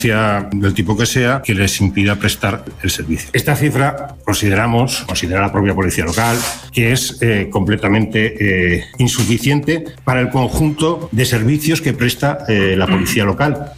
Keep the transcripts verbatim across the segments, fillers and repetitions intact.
del tipo que sea que les impida prestar el servicio. Esta cifra consideramos, considera la propia policía local, que es eh, completamente eh, insuficiente para el conjunto de servicios que presta eh, la policía local.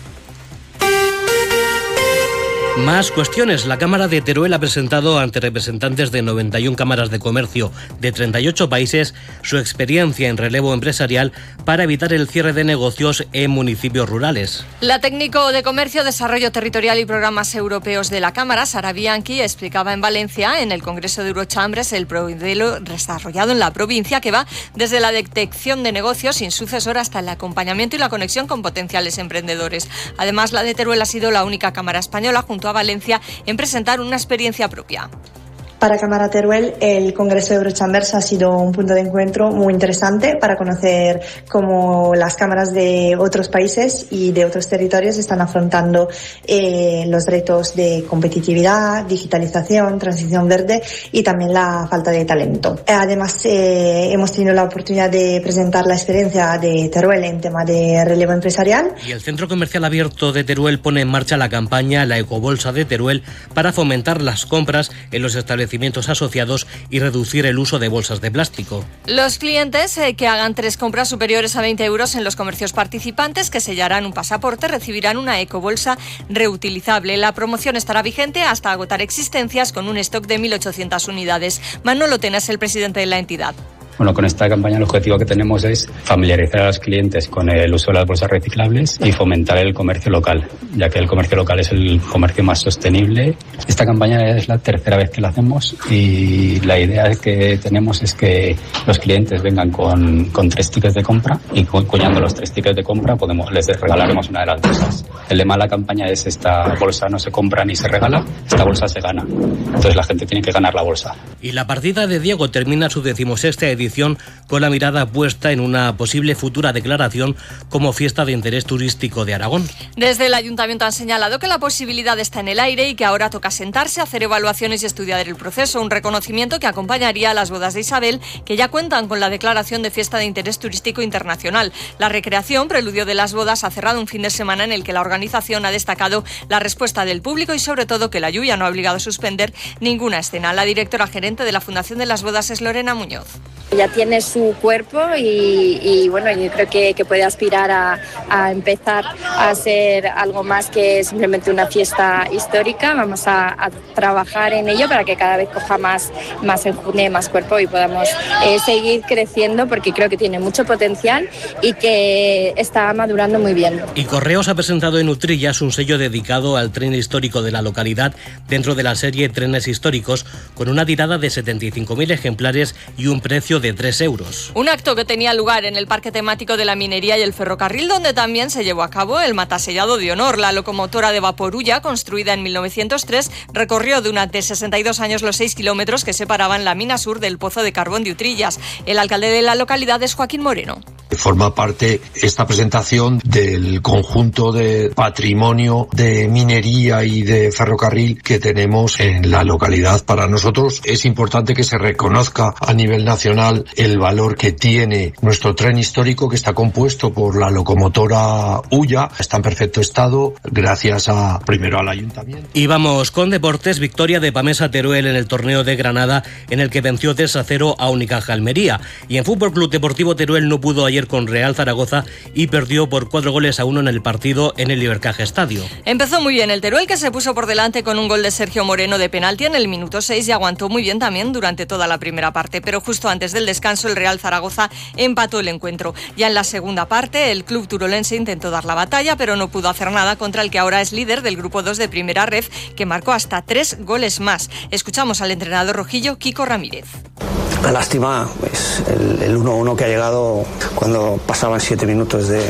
Más cuestiones. La Cámara de Teruel ha presentado ante representantes de noventa y una cámaras de comercio de treinta y ocho países su experiencia en relevo empresarial para evitar el cierre de negocios en municipios rurales. La técnico de Comercio, Desarrollo Territorial y Programas Europeos de la Cámara, Sara Bianchi, explicaba en Valencia, en el Congreso de Eurochambres, el modelo desarrollado en la provincia que va desde la detección de negocios sin sucesor hasta el acompañamiento y la conexión con potenciales emprendedores. Además, la de Teruel ha sido la única cámara española junto a Valencia en presentar una experiencia propia. Para Cámara Teruel, el Congreso de Eurochambers ha sido un punto de encuentro muy interesante para conocer cómo las cámaras de otros países y de otros territorios están afrontando eh, los retos de competitividad, digitalización, transición verde y también la falta de talento. Además, eh, hemos tenido la oportunidad de presentar la experiencia de Teruel en tema de relevo empresarial. Y el Centro Comercial Abierto de Teruel pone en marcha la campaña La Ecobolsa de Teruel para fomentar las compras en los establecimientos asociados y reducir el uso de bolsas de plástico. Los clientes eh, que hagan tres compras superiores a veinte euros en los comercios participantes, que sellarán un pasaporte, recibirán una ecobolsa reutilizable. La promoción estará vigente hasta agotar existencias con un stock de mil ochocientas unidades. Manolo Tena es el presidente de la entidad. Bueno, con esta campaña el objetivo que tenemos es familiarizar a los clientes con el uso de las bolsas reciclables y fomentar el comercio local, ya que el comercio local es el comercio más sostenible. Esta campaña es la tercera vez que la hacemos y la idea que tenemos es que los clientes vengan con, con tres tickets de compra y cuñando los tres tickets de compra podemos, les regalaremos una de las bolsas. El lema de la campaña es: esta bolsa no se compra ni se regala, esta bolsa se gana. Entonces la gente tiene que ganar la bolsa. Y la partida de Diego termina su decimosexta edición con la mirada puesta en una posible futura declaración como fiesta de interés turístico de Aragón. Desde el Ayuntamiento han señalado que la posibilidad está en el aire y que ahora toca sentarse, hacer evaluaciones y estudiar el proceso, un reconocimiento que acompañaría a las bodas de Isabel, que ya cuentan con la declaración de fiesta de interés turístico internacional. La recreación, preludio de las bodas, ha cerrado un fin de semana en el que la organización ha destacado la respuesta del público y sobre todo que la lluvia no ha obligado a suspender ninguna escena. La directora gerente de la Fundación de las Bodas es Lorena Muñoz. Ya tiene su cuerpo y, y bueno, yo creo que, que puede aspirar a, a empezar a ser algo más que simplemente una fiesta histórica. Vamos a, a trabajar en ello para que cada vez coja más, más enjune, más cuerpo y podamos eh, seguir creciendo, porque creo que tiene mucho potencial y que está madurando muy bien. Y Correos ha presentado en Utrillas un sello dedicado al tren histórico de la localidad dentro de la serie Trenes Históricos, con una tirada de setenta y cinco mil ejemplares y un precio de tres euros. Un acto que tenía lugar en el parque temático de la minería y el ferrocarril, donde también se llevó a cabo el matasellado de honor. La locomotora de vapor Ulla, construida en mil novecientos tres, recorrió durante sesenta y dos años los seis kilómetros que separaban la mina sur del pozo de carbón de Utrillas. El alcalde de la localidad es Joaquín Moreno. Forma parte esta presentación del conjunto de patrimonio de minería y de ferrocarril que tenemos en la localidad. Para nosotros es importante que se reconozca a nivel nacional el valor que tiene nuestro tren histórico, que está compuesto por la locomotora Ulla. Está en perfecto estado gracias a primero al ayuntamiento. Y vamos con deportes. Victoria de Pamesa Teruel en el torneo de Granada, en el que venció tres a cero a Unicaja Almería. Y en Fútbol Club Deportivo Teruel no pudo ayer con Real Zaragoza y perdió por cuatro goles a uno en el partido en el Ibercaja Estadio. Empezó muy bien el Teruel, que se puso por delante con un gol de Sergio Moreno de penalti en el minuto seis y aguantó muy bien también durante toda la primera parte, pero justo antes del descanso el Real Zaragoza empató el encuentro. Ya en la segunda parte el club turolense intentó dar la batalla, pero no pudo hacer nada contra el que ahora es líder del grupo dos de Primera Ref, que marcó hasta tres goles más. Escuchamos al entrenador rojillo Kiko Ramírez. Una lástima, pues, el, el uno uno que ha llegado cuando pasaban siete minutos de,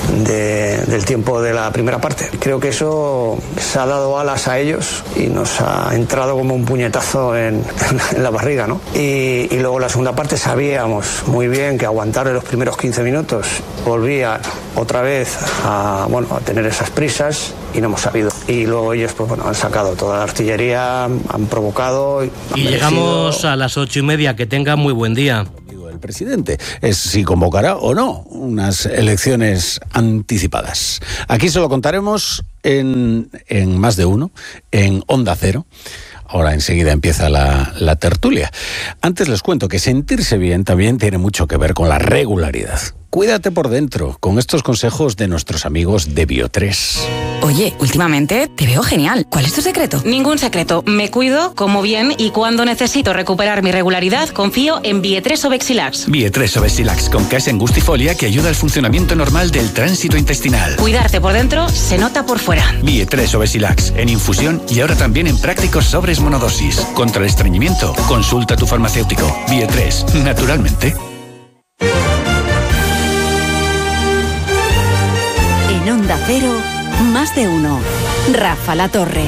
de, del tiempo de la primera parte. Creo que eso se ha dado alas a ellos y nos ha entrado como un puñetazo en, en la barriga, ¿no? Y, y luego la segunda parte sabíamos muy bien que aguantar los primeros quince minutos volvía otra vez a, bueno, a tener esas prisas y no hemos sabido. Y luego ellos pues, bueno, han sacado toda la artillería, han provocado. Y llegamos a las ocho y media. Que tenga muy buen día. el presidente, es si convocará o no unas elecciones anticipadas. Aquí se lo contaremos en, en Más de Uno, en Onda Cero. Ahora enseguida empieza la, la tertulia. Antes les cuento que sentirse bien también tiene mucho que ver con la regularidad. Cuídate por dentro con estos consejos de nuestros amigos de Bio tres. Oye, últimamente te veo genial. ¿Cuál es tu secreto? Ningún secreto. Me cuido, como bien y cuando necesito recuperar mi regularidad, confío en Bio tres Obexilax. Bio tres Obexilax con case angustifolia que ayuda al funcionamiento normal del tránsito intestinal. Cuidarte por dentro se nota por fuera. Bio tres Obexilax en infusión y ahora también en prácticos sobres monodosis. Contra el estreñimiento, consulta a tu farmacéutico. Bio tres, naturalmente. En Onda Cero, Más de Uno. Rafa La Torre.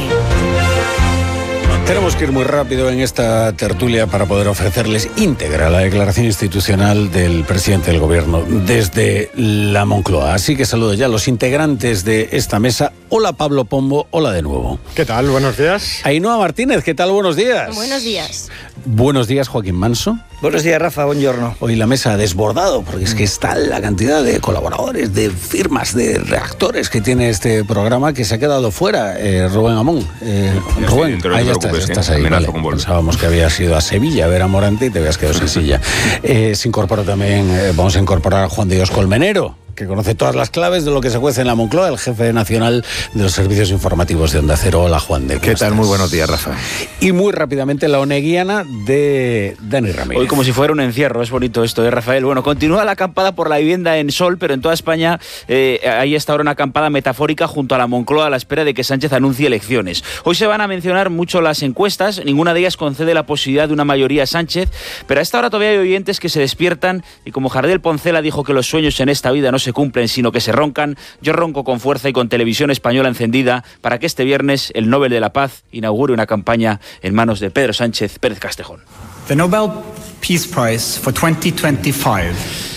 Tenemos que ir muy rápido en esta tertulia para poder ofrecerles íntegra la declaración institucional del presidente del gobierno desde la Moncloa. Así que saludo ya a los integrantes de esta mesa. Hola Pablo Pombo, hola de nuevo. ¿Qué tal? Buenos días. Ainhoa Martínez, ¿qué tal? Buenos días. Buenos días. Buenos días, Joaquín Manso. Buenos días, Rafa, buongiorno. Hoy la mesa ha desbordado, porque es que está la cantidad de colaboradores, de firmas, de redactores que tiene este programa que se ha quedado fuera. Eh, Rubén Amón. Eh, Rubén, ahí ya estás, estás ahí. Vale. Pensábamos que habías ido a Sevilla a ver a Morante y te habías quedado sin silla. Eh, se incorpora también, eh, vamos a incorporar a Juan de Dios Colmenero, que conoce todas las claves de lo que se cuece en la Moncloa, el jefe nacional de los servicios informativos de Onda Cero. Hola, Juan de. ¿Qué tal? Estás? Muy buenos días, Rafa. Y muy rápidamente la oneguiana de Dani Ramírez. Hoy como si fuera un encierro, es bonito esto, ¿eh, Rafael? Bueno, continúa la acampada por la vivienda en Sol, pero en toda España eh, hay esta ahora una acampada metafórica junto a la Moncloa a la espera de que Sánchez anuncie elecciones. Hoy se van a mencionar mucho las encuestas, ninguna de ellas concede la posibilidad de una mayoría a Sánchez, pero a esta hora todavía hay oyentes que se despiertan y como Jardel Poncela dijo que los sueños en esta vida no se cumplen, sino que se roncan, yo ronco con fuerza y con Televisión Española encendida para que este viernes el Nobel de la Paz inaugure una campaña en manos de Pedro Sánchez Pérez Castejón. The Nobel Peace Prize for twenty twenty-five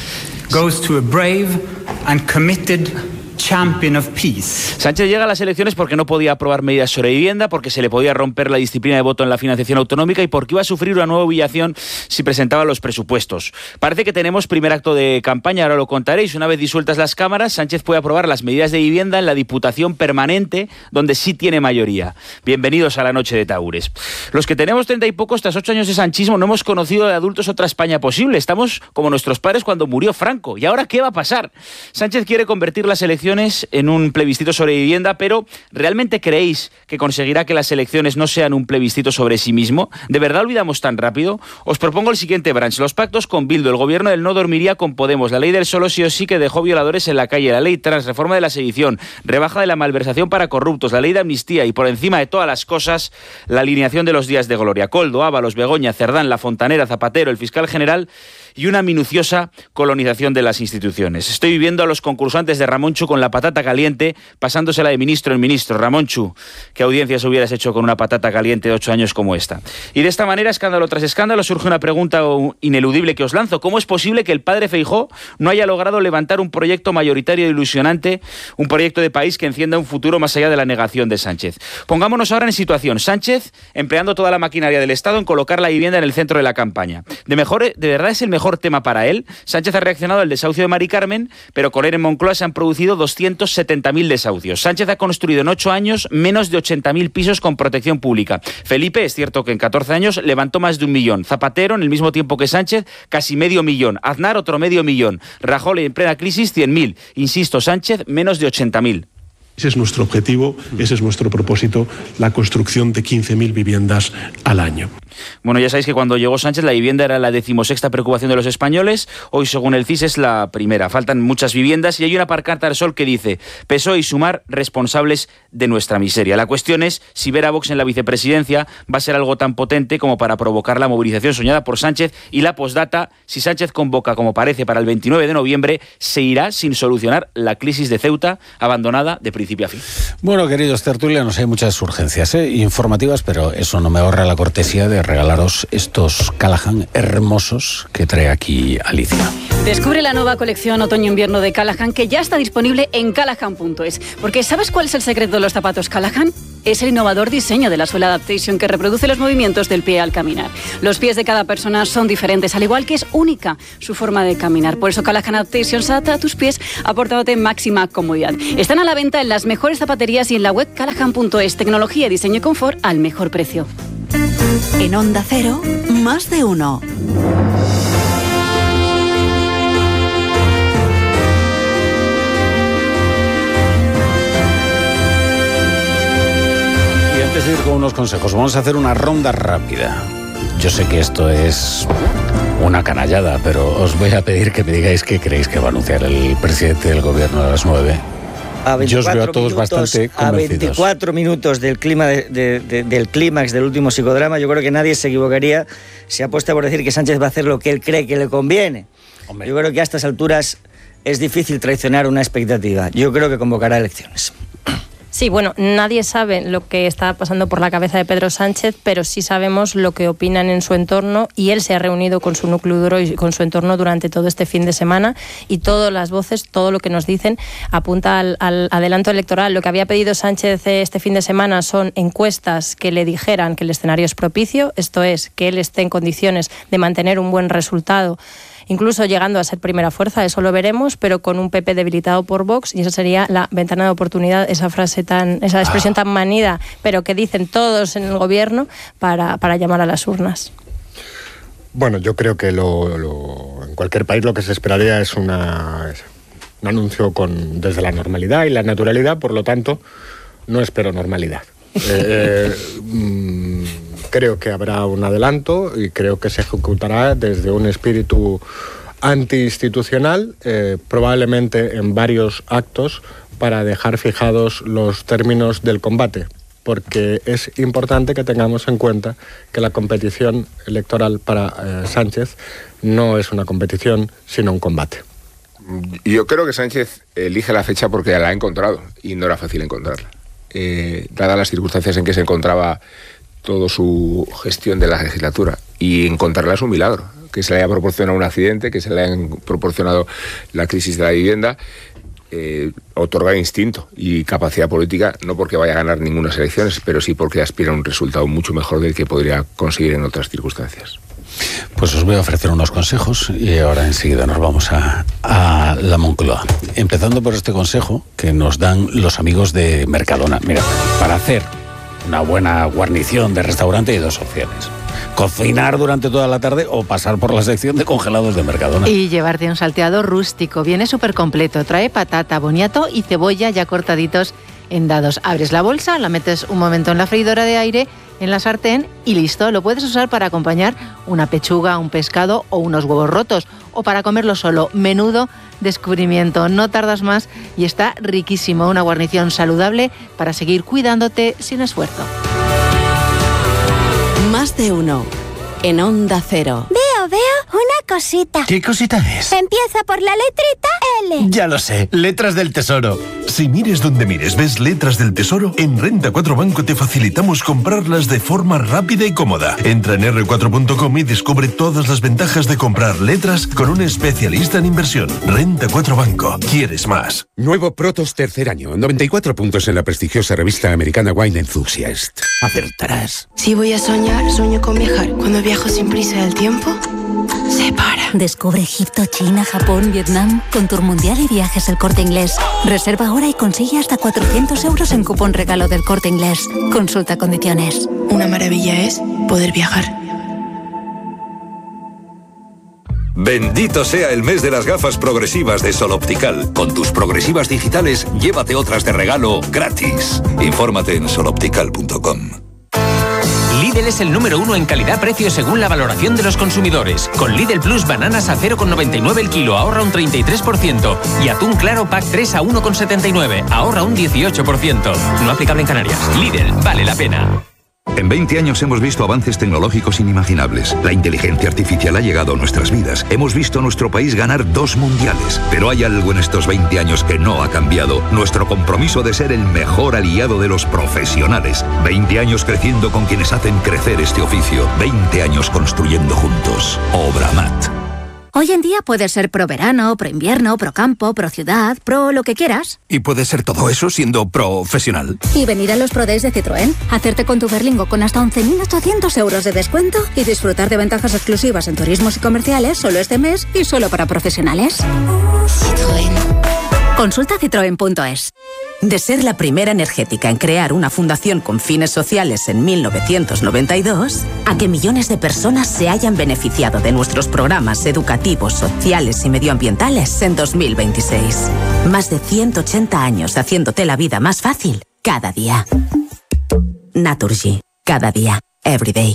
goes to a brave and committed champion of peace. Sánchez llega a las elecciones porque no podía aprobar medidas sobre vivienda, porque se le podía romper la disciplina de voto en la financiación autonómica y porque iba a sufrir una nueva humillación si presentaba los presupuestos. Parece que tenemos primer acto de campaña, ahora lo contaréis. Una vez disueltas las cámaras, Sánchez puede aprobar las medidas de vivienda en la Diputación Permanente, donde sí tiene mayoría. Bienvenidos a la noche de Tahures. Los que tenemos treinta y pocos, tras ocho años de sanchismo, no hemos conocido de adultos otra España posible. Estamos como nuestros padres cuando murió Franco. ¿Y ahora qué va a pasar? Sánchez quiere convertir las elecciones en un plebiscito sobre vivienda, pero ¿realmente creéis que conseguirá que las elecciones no sean un plebiscito sobre sí mismo? ¿De verdad olvidamos tan rápido? Os propongo el siguiente branch. Los pactos con Bildu, el gobierno del no dormiría con Podemos, la ley del solo sí o sí que dejó violadores en la calle, la ley trans, reforma de la sedición, rebaja de la malversación para corruptos, la ley de amnistía y por encima de todas las cosas, la alineación de los días de gloria. Koldo, Ábalos, Begoña, Cerdán, La Fontanera, Zapatero, el fiscal general y una minuciosa colonización de las instituciones. Estoy viviendo a los concursantes de Ramonchu con la patata caliente, pasándosela de ministro en ministro. Ramonchu, ¿qué audiencias hubieras hecho con una patata caliente de ocho años como esta? Y de esta manera, escándalo tras escándalo, surge una pregunta ineludible que os lanzo. ¿Cómo es posible que el padre Feijóo no haya logrado levantar un proyecto mayoritario e ilusionante, un proyecto de país que encienda un futuro más allá de la negación de Sánchez? Pongámonos ahora en situación. Sánchez empleando toda la maquinaria del Estado en colocar la vivienda en el centro de la campaña. De, mejor, de verdad es el mejor mejor tema para él. Sánchez ha reaccionado al desahucio de Mari Carmen, pero con él en Moncloa se han producido doscientos setenta mil desahucios. Sánchez ha construido en ocho años menos de ochenta mil pisos con protección pública. Felipe, es cierto que en catorce años levantó más de un millón. Zapatero, en el mismo tiempo que Sánchez, casi medio millón. Aznar, otro medio millón. Rajoy, en plena crisis, cien mil. Insisto, Sánchez, menos de ochenta mil. Ese es nuestro objetivo, ese es nuestro propósito, la construcción de quince mil viviendas al año. Bueno, ya sabéis que cuando llegó Sánchez la vivienda era la decimosexta preocupación de los españoles. Hoy, según el C I S, es la primera. Faltan muchas viviendas y hay una pancarta al sol que dice P S O E y Sumar responsables de nuestra miseria. La cuestión es si ver a Vox en la vicepresidencia va a ser algo tan potente como para provocar la movilización soñada por Sánchez. Y la postdata, si Sánchez convoca, como parece, para el veintinueve de noviembre, se irá sin solucionar la crisis de Ceuta, abandonada de principio a fin. Bueno, queridos tertulianos, hay muchas urgencias ¿eh? informativas, pero eso no me ahorra la cortesía de regalaros estos Callahan hermosos que trae aquí Alicia. Descubre la nueva colección otoño-invierno de Callahan, que ya está disponible en callahan punto es. Porque ¿sabes cuál es el secreto de los zapatos Callahan? es el innovador diseño de la suela Adaptation que reproduce los movimientos del pie al caminar. Los pies de cada persona son diferentes, al igual que es única su forma de caminar. Por eso Callahan Adaptation se adapta a tus pies, aportándote máxima comodidad. Están a la venta en las mejores zapaterías y en la web callahan punto es. Tecnología, diseño y confort al mejor precio. En Onda Cero, más de uno. Y antes de ir con unos consejos, vamos a hacer una ronda rápida. Yo sé que esto es una canallada, pero os voy a pedir que me digáis qué creéis que va a anunciar el presidente del gobierno a las nueve. A Yo os veo a todos minutos, bastante convencidos. A veinticuatro minutos del clima de, de, de, del clímax del último psicodrama, yo creo que nadie se equivocaría si apuesta por decir que Sánchez va a hacer lo que él cree que le conviene. Hombre. Yo creo que a estas alturas es difícil traicionar una expectativa. Yo creo que convocará elecciones. Sí, bueno, nadie sabe lo que está pasando por la cabeza de Pedro Sánchez, pero sí sabemos lo que opinan en su entorno, y él se ha reunido con su núcleo duro y con su entorno durante todo este fin de semana, y todas las voces, todo lo que nos dicen apunta al, al adelanto electoral. Lo que había pedido Sánchez este fin de semana son encuestas que le dijeran que el escenario es propicio, esto es, que él esté en condiciones de mantener un buen resultado, incluso llegando a ser primera fuerza, eso lo veremos, pero con un P P debilitado por Vox, y esa sería la ventana de oportunidad, esa frase tan, esa expresión tan manida, pero que dicen todos en el gobierno para, para llamar a las urnas. Bueno, yo creo que lo, lo, en cualquier país lo que se esperaría es una, es un anuncio con, desde la normalidad y la naturalidad, por lo tanto, no espero normalidad. eh, eh, Creo que habrá un adelanto y creo que se ejecutará desde un espíritu antiinstitucional, eh, probablemente en varios actos, para dejar fijados los términos del combate, porque es importante que tengamos en cuenta que la competición electoral para eh, Sánchez no es una competición, sino un combate. Yo creo que Sánchez elige la fecha porque la ha encontrado y no era fácil encontrarla. Eh, dadas las circunstancias en que se encontraba toda su gestión de la legislatura, y encontrarla es un milagro, que se le haya proporcionado un accidente, que se le hayan proporcionado la crisis de la vivienda, eh, otorga instinto y capacidad política, no porque vaya a ganar ninguna elecciones, pero sí porque aspira a un resultado mucho mejor del que podría conseguir en otras circunstancias. Pues os voy a ofrecer unos consejos y ahora enseguida nos vamos a, a la Moncloa. Empezando por este consejo que nos dan los amigos de Mercadona. Mira, para hacer una buena guarnición de restaurante hay dos opciones: cocinar durante toda la tarde o pasar por la sección de congelados de Mercadona. Y llevarte un salteado rústico. Viene súper completo. Trae patata, boniato y cebolla ya cortaditos en dados. Abres la bolsa, la metes un momento en la freidora de aire, en la sartén, y listo. Lo puedes usar para acompañar una pechuga, un pescado o unos huevos rotos, o para comerlo solo. Menudo descubrimiento. No tardas más y está riquísimo. Una guarnición saludable para seguir cuidándote sin esfuerzo. Más de uno. En Onda Cero. Veo, veo una cosita. ¿Qué cosita es? Empieza por la letrita L. Ya lo sé, letras del tesoro. Si mires donde mires, ves letras del tesoro, en Renta cuatro Banco te facilitamos comprarlas de forma rápida y cómoda. Entra en erre cuatro punto com y descubre todas las ventajas de comprar letras con un especialista en inversión. Renta cuatro Banco. ¿Quieres más? Nuevo Protos tercer año. noventa y cuatro puntos en la prestigiosa revista americana Wine Enthusiast. Acertarás. Si voy a soñar, sueño con viajar. Cuando viajo sin prisa del tiempo, se para. Descubre Egipto, China, Japón, Vietnam con Tour Mundial y Viajes El Corte Inglés. Reserva ahora y consigue hasta cuatrocientos euros en cupón regalo del Corte Inglés. Consulta condiciones. Una maravilla es poder viajar. Bendito sea el mes de las gafas progresivas de Sol Optical. Con tus progresivas digitales, llévate otras de regalo gratis. Infórmate en sol optical punto com. Lidl es el número uno en calidad-precio según la valoración de los consumidores. Con Lidl Plus bananas a cero coma noventa y nueve el kilo, ahorra un treinta y tres por ciento. Y atún claro pack tres a uno coma setenta y nueve, ahorra un dieciocho por ciento. No aplicable en Canarias. Lidl, vale la pena. En veinte años hemos visto avances tecnológicos inimaginables. La inteligencia artificial ha llegado a nuestras vidas. Hemos visto a nuestro país ganar dos mundiales. Pero hay algo en estos veinte años que no ha cambiado. Nuestro compromiso de ser el mejor aliado de los profesionales. veinte años creciendo con quienes hacen crecer este oficio. veinte años construyendo juntos. Obramat. Hoy en día puedes ser pro verano, pro invierno, pro campo, pro ciudad, pro lo que quieras. Y puedes ser todo eso siendo profesional. Y venir a los Pro Days de Citroën, hacerte con tu Berlingo con hasta once mil ochocientos euros de descuento y disfrutar de ventajas exclusivas en turismos y comerciales solo este mes y solo para profesionales. Citroën. Consulta citroen punto es. De ser la primera energética en crear una fundación con fines sociales en mil novecientos noventa y dos, a que millones de personas se hayan beneficiado de nuestros programas educativos, sociales y medioambientales en dos mil veintiséis. Más de ciento ochenta años haciéndote la vida más fácil cada día. Naturgy. Cada día. Every day.